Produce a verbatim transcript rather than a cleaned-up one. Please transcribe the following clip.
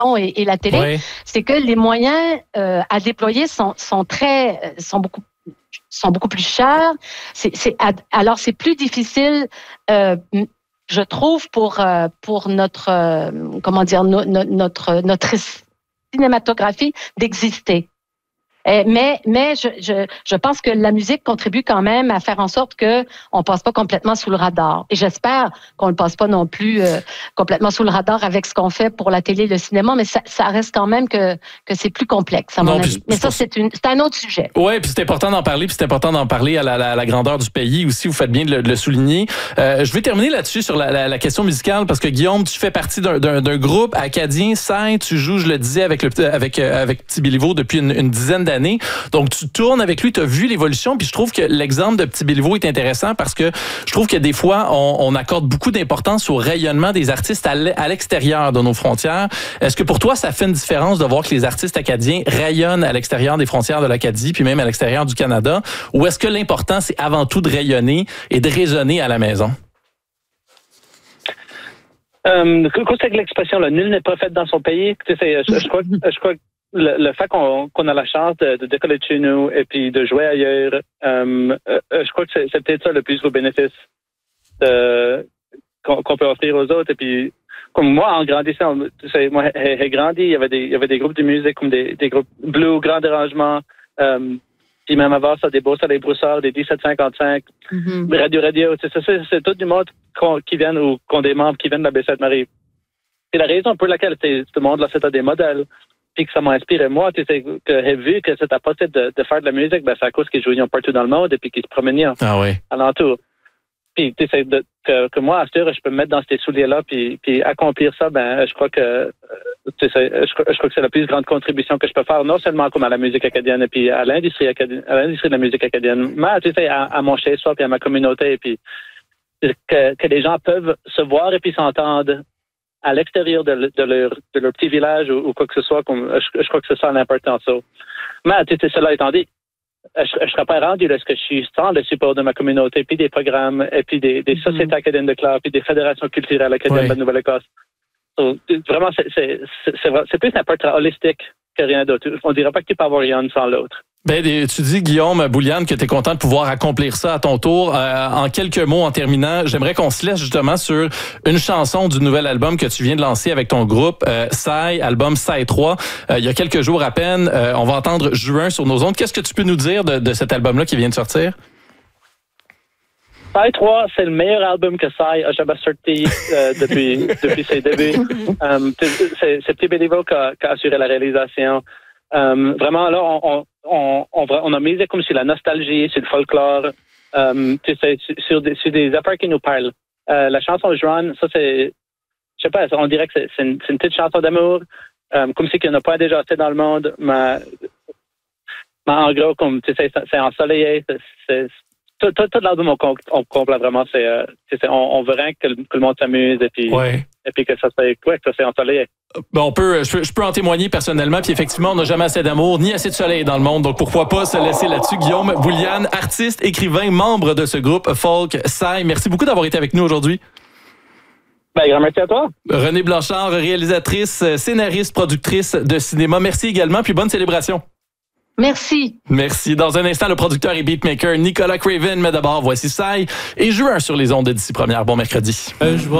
et, et la télé, oui. c'est que les moyens euh, à déployer sont, sont très, sont beaucoup, sont beaucoup plus chers. C'est, c'est, alors c'est plus difficile, euh, je trouve, pour euh, pour notre, euh, comment dire, no, no, notre notre cinématographie d'exister. Mais, mais je, je, je pense que la musique contribue quand même à faire en sorte que on passe pas complètement sous le radar. Et j'espère qu'on ne passe pas non plus euh, complètement sous le radar avec ce qu'on fait pour la télé et le cinéma, mais ça, ça reste quand même que, que c'est plus complexe, à mon non, avis. Puis, mais ça, c'est, une, c'est un autre sujet. Oui, puis c'est important d'en parler, puis c'est important d'en parler à la, la, la grandeur du pays aussi. Vous faites bien de le, de le souligner. Euh, je vais terminer là-dessus sur la, la, la question musicale, parce que Guillaume, tu fais partie d'un, d'un, d'un groupe acadien, Sai, tu joues, je le disais, avec, le, avec, avec Petit Béliveau depuis une, une dizaine d'années. Donc, tu tournes avec lui, tu as vu l'évolution, puis je trouve que l'exemple de Petit Béliveau est intéressant parce que je trouve que des fois, on, on accorde beaucoup d'importance au rayonnement des artistes à l'extérieur de nos frontières. Est-ce que pour toi, ça fait une différence de voir que les artistes acadiens rayonnent à l'extérieur des frontières de l'Acadie, puis même à l'extérieur du Canada? Ou est-ce que l'important, c'est avant tout de rayonner et de résonner à la maison? Euh, qu'est-ce que l'expression, là, nul n'est prophète dans son pays? Tu sais, je, je crois, je crois que Le, le fait qu'on, qu'on a la chance de, de décoller de chez nous et puis de jouer ailleurs, euh, euh, je crois que c'est, c'est peut-être ça le plus gros bénéfice de, qu'on, qu'on peut offrir aux autres. Et puis, comme moi, en grandissant, tu sais, moi, j'ai, j'ai grandi, il y avait des, il y avait des groupes de musique comme des, des groupes blues, Grand Dérangement, euh, puis même avant ça, des Beaux Soleils Broussards, des dix-sept cinquante-cinq, mm-hmm. Radio Radio, tu sais, c'est, c'est, c'est tout du monde qui viennent ou qu'on des membres qui viennent de la Baie-Sainte-Marie. C'est la raison pour laquelle tout le monde là, c'est des modèles. Puis que ça m'a inspiré moi, tu sais, que j'ai vu que c'était possible de, de faire de la musique, ben c'est à cause qu'ils jouaient partout dans le monde et puis qu'ils se promenaient ah oui. alentour. Puis tu sais, de, que, que moi, à ce heure, je peux me mettre dans ces souliers-là puis, puis accomplir ça, ben je crois que tu sais, je, je crois que c'est la plus grande contribution que je peux faire, non seulement comme à la musique acadienne et puis à l'industrie acadienne, à l'industrie de la musique acadienne, mais tu sais, à, à mon chez-soi puis à ma communauté et puis que, que les gens peuvent se voir et puis s'entendre à l'extérieur de, de, leur, de leur petit village ou, ou quoi que ce soit, comme, je, je crois que c'est ça l'important. Ça. Mais tu sais, cela étant dit, je ne serais pas rendu là ce que je suis sans le support de ma communauté, puis des programmes, et puis des, des sociétés mm-hmm. acadiennes de classe, puis des fédérations culturelles acadiennes oui. de la Nouvelle-Écosse. So, vraiment, c'est, c'est, c'est, c'est, c'est plus un portrait holistique que rien d'autre. On ne dirait pas que tu peux avoir rien sans l'autre. Ben, tu dis, Guillaume Bouliane, que tu es content de pouvoir accomplir ça à ton tour. Euh, en quelques mots, en terminant, j'aimerais qu'on se laisse justement sur une chanson du nouvel album que tu viens de lancer avec ton groupe, euh, Sai, album Sai trois. Euh, il y a quelques jours à peine, euh, on va entendre Juin sur nos ondes. Qu'est-ce que tu peux nous dire de, de cet album-là qui vient de sortir? Sai trois, c'est le meilleur album que Sai a jamais sorti euh, depuis, depuis ses débuts. um, c'est, c'est Petit Béliveau qui a, qui a assuré la réalisation. Um, vraiment, là, on, on On, on, on a misé comme sur la nostalgie, sur le folklore, euh, tu sais, sur, sur, des, sur des affaires qui nous parlent. Euh, la chanson Juan, ça c'est, je sais pas, on dirait que c'est, c'est, une, c'est une petite chanson d'amour, euh, comme si qu'il n'y en a pas déjà assez dans le monde, mais, mais en gros, comme tu sais, c'est, c'est ensoleillé, c'est, c'est, tout, tout, tout l'album au, au complet vraiment, c'est, euh, c'est on, on veut rien que, que le monde s'amuse et puis, ouais. et puis que ça soit, ouais, que ça soit ensoleillé. Ben on peut, je peux, je peux en témoigner personnellement, puis effectivement, on n'a jamais assez d'amour ni assez de soleil dans le monde, donc pourquoi pas se laisser là-dessus. Guillaume Bouliane, artiste, écrivain, membre de ce groupe folk Sai, merci beaucoup d'avoir été avec nous aujourd'hui. Ben, grand merci à toi. Renée Blanchard, réalisatrice, scénariste, productrice de cinéma, merci également, puis bonne célébration. Merci. Merci. Dans un instant, le producteur et beatmaker Nicolas Craven, mais d'abord, voici Sai et Juin sur les ondes d'ici première. Bon mercredi. Euh,